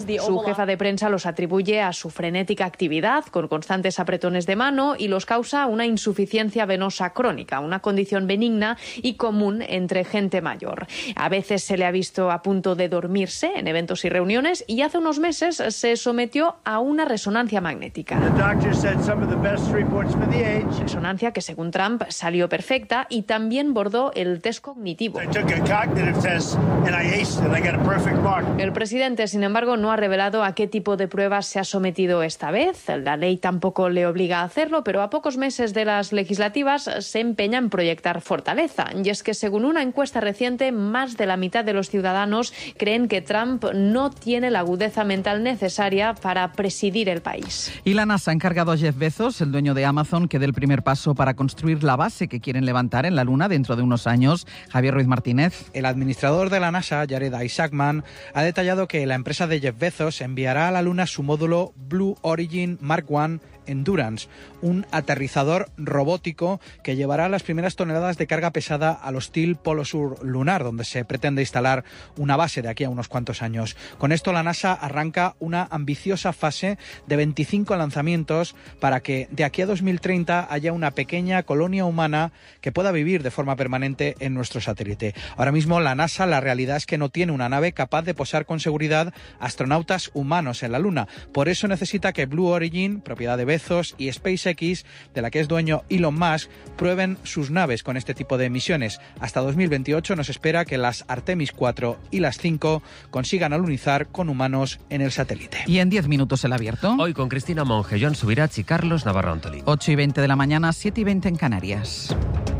Su jefa de prensa los atribuye a su frenética actividad, con constantes apretones de mano, y los causa una insuficiencia venosa crónica, una condición benigna y común entre gente mayor. A veces se le ha visto a punto de dormirse en eventos y reuniones, y hace unos meses se sometió a una resonancia magnética. Resonancia que, según Trump, salió perfecta y también bordó el test cognitivo. El presidente, sin embargo, no ha revelado a qué tipo de pruebas se ha sometido esta vez. La ley tampoco le obliga a hacerlo, pero a pocos meses de las legislativas se empeña en proyectar fortaleza. Y es que, según una encuesta reciente, más de la mitad de los ciudadanos creen que Trump no tiene la agudeza mental necesaria para presidir el país. Y la NASA ha encargado a Jeff Bezos, el dueño de Amazon, que dé el primer paso para construir la base que quieren levantar en la Luna dentro de unos años. Javier Ruiz Martínez. El administrador de la NASA, Jared Isaacman, ha detallado que la empresa de Jeff Bezos enviará a la Luna su módulo Blue Origin Mark I Endurance, un aterrizador robótico que llevará las primeras toneladas de carga pesada al hostil Polo Sur lunar, donde se pretende instalar una base de aquí a unos cuantos años. Con esto la NASA arranca una ambiciosa fase de 25 lanzamientos para que de aquí a 2030 haya una pequeña colonia humana que pueda vivir de forma permanente en nuestro satélite. Ahora mismo la NASA, la realidad es que no tiene una nave capaz de posar con seguridad astronautas humanos en la Luna. Por eso necesita que Blue Origin, propiedad de Bezos, y SpaceX, de la que es dueño Elon Musk, prueben sus naves con este tipo de misiones. Hasta 2028 nos espera que las Artemis 4 y las 5 consigan alunizar con humanos en el satélite. Y en 10 minutos el abierto. Hoy con Cristina Monge, Joan Subirats y Carlos Navarro Antolín. 8:20 de la mañana, 7:20 en Canarias.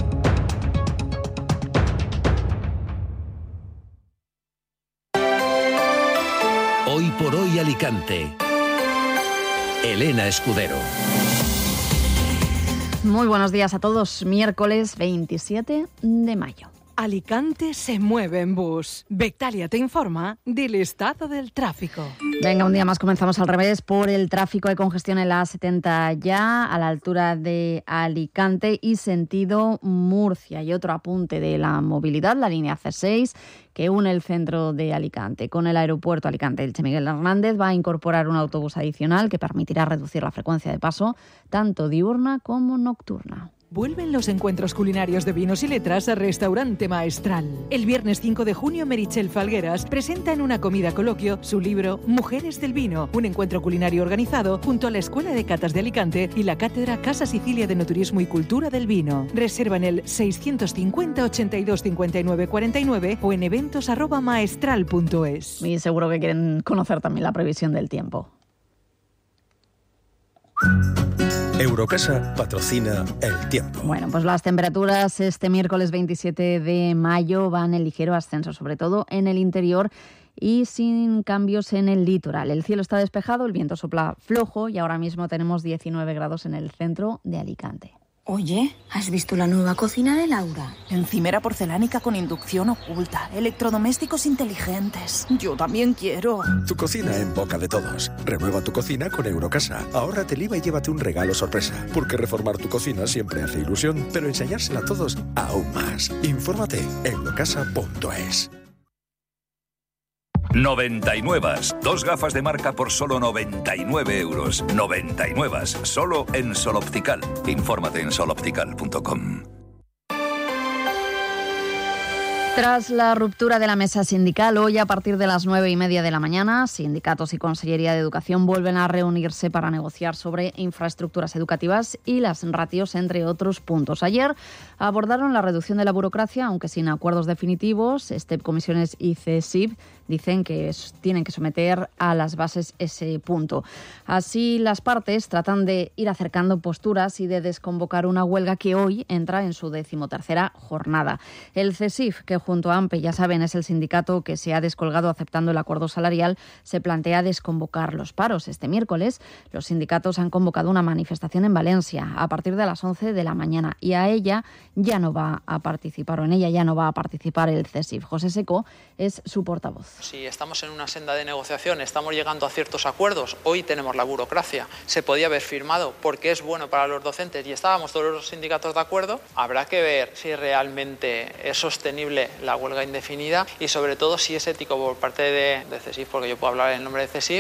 Hoy por hoy Alicante. Elena Escudero. Muy buenos días a todos. Miércoles 27 de mayo. Alicante se mueve en bus. Bectalia te informa del estado del tráfico. Venga, un día más comenzamos al revés por el tráfico de congestión en la A70 ya, a la altura de Alicante y sentido Murcia. Y otro apunte de la movilidad, la línea C6, que une el centro de Alicante con el aeropuerto Alicante-Elche Miguel Hernández, va a incorporar un autobús adicional que permitirá reducir la frecuencia de paso, tanto diurna como nocturna. Vuelven los encuentros culinarios de vinos y letras a Restaurante Maestral. El viernes 5 de junio, Meritxell Falgueras presenta en una comida coloquio su libro Mujeres del Vino, un encuentro culinario organizado junto a la Escuela de Catas de Alicante y la Cátedra Casa Sicilia de Enoturismo y Cultura del Vino. Reserva en el 650 82 59 49 o en eventos@maestral.es. Y seguro que quieren conocer también la previsión del tiempo. Eurocasa patrocina el tiempo. Bueno, pues las temperaturas este miércoles 27 de mayo van en ligero ascenso, sobre todo en el interior y sin cambios en el litoral. El cielo está despejado, el viento sopla flojo y ahora mismo tenemos 19 grados en el centro de Alicante. Oye, ¿has visto la nueva cocina de Laura? Encimera porcelánica con inducción oculta, electrodomésticos inteligentes. Yo también quiero. Tu cocina en boca de todos. Renueva tu cocina con Eurocasa. Ahórrate el IVA y llévate un regalo sorpresa. Porque reformar tu cocina siempre hace ilusión, pero ensayársela a todos aún más. Infórmate en eurocasa.es. 99. Dos gafas de marca por solo 99 euros. 99. Solo en Sol Optical. Infórmate en soloptical.com. Tras la ruptura de la mesa sindical, hoy a partir de las 9:30 de la mañana, sindicatos y Consellería de Educación vuelven a reunirse para negociar sobre infraestructuras educativas y las ratios, entre otros puntos. Ayer abordaron la reducción de la burocracia, aunque sin acuerdos definitivos. STEP, Comisiones y CSIB dicen que tienen que someter a las bases ese punto. Así, las partes tratan de ir acercando posturas y de desconvocar una huelga que hoy entra en su 13ª jornada. El CSIF, que junto a AMPE, ya saben, es el sindicato que se ha descolgado aceptando el acuerdo salarial, se plantea desconvocar los paros. Este miércoles, los sindicatos han convocado una manifestación en Valencia a partir de las 11 de la mañana y a ella ya no va a participar, o en ella ya no va a participar el CSIF. José Seco es su portavoz. Si estamos en una senda de negociación, estamos llegando a ciertos acuerdos, hoy tenemos la burocracia, se podía haber firmado porque es bueno para los docentes y estábamos todos los sindicatos de acuerdo, habrá que ver si realmente es sostenible la huelga indefinida y sobre todo si es ético por parte de CSIF, porque yo puedo hablar en nombre de CSIF.